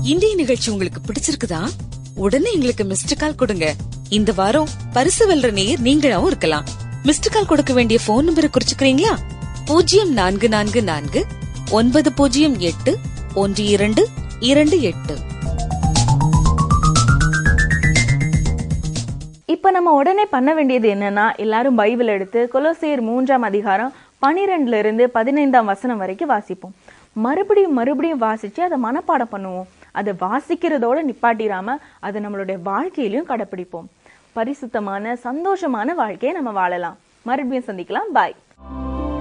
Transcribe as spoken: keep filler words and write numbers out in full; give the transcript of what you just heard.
இன்றைய நிகழ்ச்சி உங்களுக்கு பிடிச்சிருக்குதா? உடனே எங்களுக்கு மிஸ்டு கால் கொடுங்க. இந்த வாரம் பரிசு வெல்ற நேயர் நீங்களாவும் இருக்கலாம். மிஸ்டு கால் கொடுக்க வேண்டிய போன் நம்பரை குறிச்சுக்கிறீங்களா? பூஜ்ஜியம் நான்கு நான்கு நான்கு ஒன்பது பூஜ்ஜியம் எட்டு ஒன்று இரண்டு இரண்டு எட்டு. இப்ப நம்ம உடனே பண்ண வேண்டியது என்னன்னா, எல்லாரும் பைபிள் எடுத்து கொலோசியர் மூன்றாம் அதிகாரம் பனிரெண்டுல இருந்து பதினைந்தாம் வசனம் வரைக்கும் வாசிப்போம். மறுபடியும் மறுபடியும் வாசிச்சு அதை மனப்பாடம் பண்ணுவோம். அதை வாசிக்கிறதோட நிப்பாட்டிராம அதை நம்மளுடைய வாழ்க்கையிலும் கடைபிடிப்போம். பரிசுத்தமான சந்தோஷமான வாழ்க்கையை நம்ம வாழலாம். மறுபடியும் சந்திக்கலாம். பாய்.